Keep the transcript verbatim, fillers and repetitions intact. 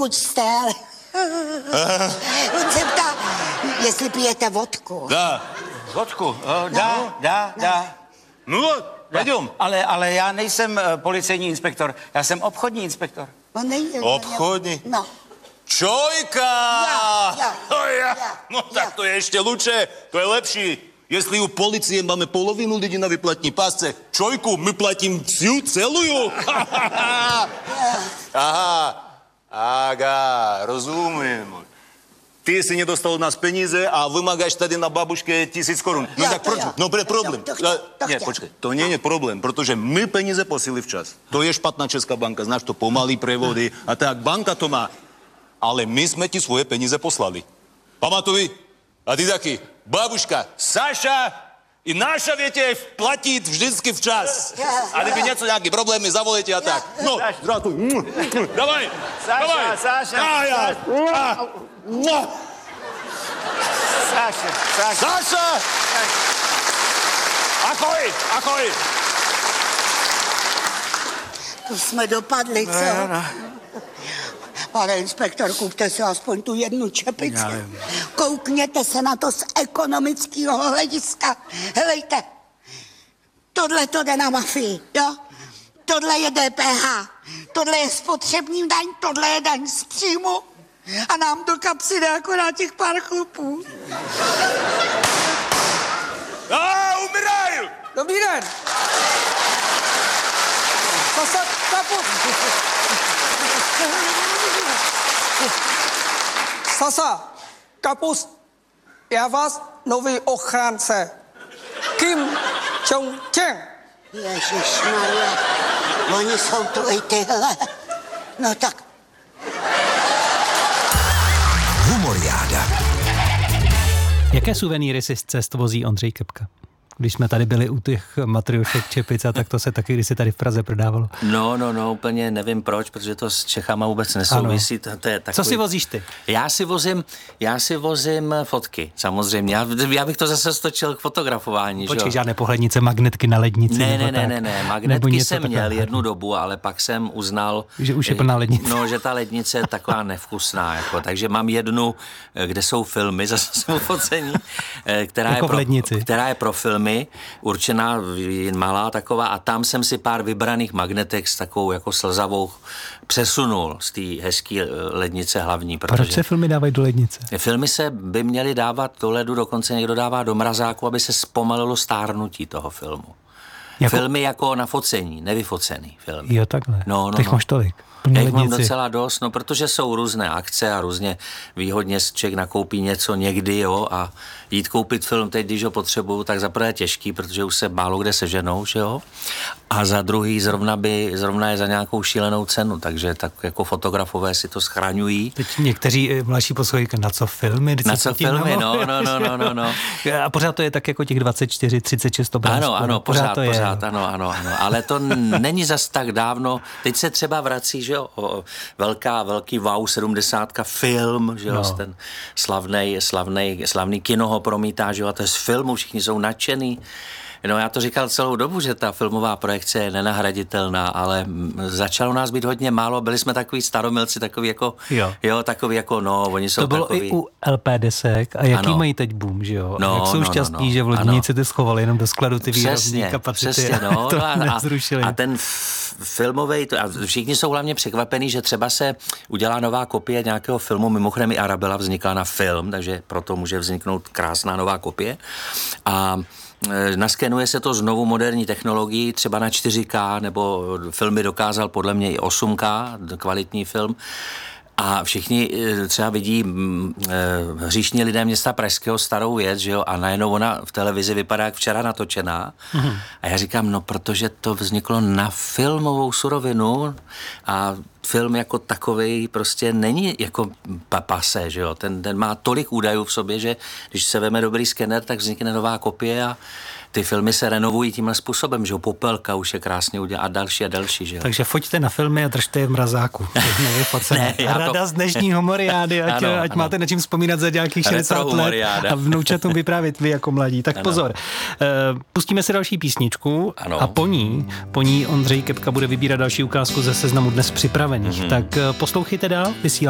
pokud jste, ale... On se ptá, jestli pijete vodku. Dá. Vodku, o, dá, No, dá, no. dá. No, pojďom. Ale, ale já nejsem uh, policejní inspektor, já jsem obchodní inspektor. On nej... Obchodní? No. Čojka! Ja, ja, To ja. ja, No ja. tak to je ešte ľudšie, to je lepší. Jestli u policie máme polovinu lidí na vyplatní pásce, Čojku, my platím всю celую. Aha, aga, rozumím. Ty si nedostal od nás peníze a vymágáš tady na babuške tisíc korun. No Ja, tak to proč? ja. No pre problém. To- to chtěl, to Nie, chtěl. počkej, to nie je problém, protože my peníze posílili včas. To je špatná Česká banka, znáš to, pomalý prevody a tak, banka to má. Ale my jsme ti svoje peníze poslali. Pamatuj, a ty taky, babuška, Saša i naša větě platit vždycky včas. A kdyby něco, nějaký problémy, zavolejte a tak. No, zdravtuj. Davaj, Saša, davaj. Saša, A já. A. Mua. Sáše, Sáše. Saša! Ahoj, ahoj. To jsme dopadli, co? No, no. Pane inspektor, kupte si aspoň tu jednu čepici. Já nevím. Koukněte se na to z ekonomického hlediska. Helejte, tohle to jde na mafii, jo? Tohle je D P H, tohle je spotřební daň, tohle je daň z příjmu a nám do kapsy jde akorát těch pár chlupů. A, umíraj! Dobrý den. Sasa, kapu. Sasa, kapus. Já vás nový ochránce. Kim Jong-cheng. Ježišmarja, oni jsou tu i tyhle. No tak, Humoriáda. Jaké suvenýry si z cest vozí Ondřej Kepka? Když jsme tady byli u těch matriošek čepic a tak to se taky kdysi tady v Praze prodávalo. No, no, no, úplně nevím proč, protože to s Čechama vůbec nesouvisí. To, to je takový... Co si vozíš ty? Já si vozím, já si vozím fotky, samozřejmě. Já, já bych to zase stočil k fotografování, že Počkej, jo? žádné pohlednice, magnetky na lednici. Ne, nebo ne, ne, tak. ne, ne, Nebo magnetky něco jsem takového. měl jednu dobu, ale pak jsem uznal, Že už je plná lednice. No, že ta lednice je taková nevkusná, jako, takže mám jednu, kde jsou filmy, zase jsou focení, která, Jako je v pro, lednici. která je pro filmy, určená, jen malá taková, a tam jsem si pár vybraných magnetek s takovou jako slzavou přesunul z té hezké lednice hlavní. Proč Protože se filmy dávají do lednice? filmy se by měly dávat do ledu, dokonce někdo dává do mrazáku, aby se zpomalilo stárnutí toho filmu. Jako- Filmy jako na focení, nevyfocený filmy. Jo, takhle. No, no, Těch no. máš tolik. Já Na jich mám lednici. docela dost, no protože jsou různé akce a různě výhodně člověk nakoupí něco někdy, jo, a jít koupit film teď, když ho potřebuju, tak za prvé je těžký, protože už se málo kde seženou, že jo, a za druhý zrovna by, zrovna je za nějakou šílenou cenu, takže tak jako fotografové si to schraňují. Teď někteří eh, mladší poslouchají, na co filmy? Vždyť Na se co tím filmy, namluvili, no, no, no, no, no, no. A pořád to je tak jako těch dvacet čtyři, třicet šest obrázků. Ano, ano, pořád, to je. pořád, ano, ano, ano, ale to n- není zas tak dávno. Teď se třeba vrací, že jo, o, velká, velký wow sedmdesátka film, že jo, No. no. ten slavnej, slavnej, slavný kino ho promítá, že jo, a to je z filmu, všichni jsou nadšený. No, já to říkal celou dobu, že ta filmová projekce je nenahraditelná, ale mm, začalo nás být hodně málo, byli jsme takový staromilci, takový jako, Jo. jo, takový jako, no, oni jsou To bylo takový... i u L P desek a jaký Ano. mají teď boom, že jo? No, Jak jsou no, šťastní, no, no. že v Loděnici ty schovali jenom do skladu ty výrobní Přesně, kapacity přesně, no, a to no a, nezrušili. a ten f- filmovej, to, a všichni jsou hlavně překvapení, že třeba se udělá nová kopie nějakého filmu, mimochodem i Arabella vznikla na film, takže proto může vzniknout krásná nová kopie a e, naskenuje se to znovu moderní technologií, třeba na čtyři ká, nebo filmy dokázal podle mě i osm ká, kvalitní film. A všichni e, třeba vidí mm, e, hříšní lidé města Pražského starou věc, že jo, a najednou ona v televizi vypadá jak včera natočená. Mm. A já říkám, no protože to vzniklo na filmovou surovinu a film jako takovej prostě není jako papase, že jo, ten, ten má tolik údajů v sobě, že když se veme dobrý skener, tak vznikne nová kopie a ty filmy se renovují tímhle způsobem, že jo, Popelka už je krásně udělá a další a další, že jo. Takže foťte na filmy a držte je v mrazáku. Ne, já to- Rada z dnešní humoriády, ať, Ano, ať ano. máte na čím vzpomínat za nějakých šedesát let Retrohumoriáda. a vnoučatům vyprávět vy jako mladí. Tak Ano. pozor, Eh, pustíme si další písničku Ano. a po ní, po ní Ondřej Kepka bude vybírat další ukázku ze seznamu dnes připravených. Mhm. Tak eh, poslouchejte dál, vysílá